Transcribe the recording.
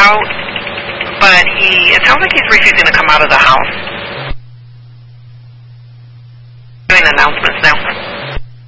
out, but it sounds like he's refusing to come out of the house.